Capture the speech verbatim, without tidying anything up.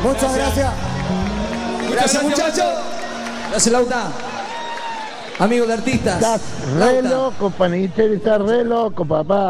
Muchas gracias. Gracias, muchachos. Gracias, Lauta. Amigo de artistas. Estás re loco, Panicheri, estás re loco, papá.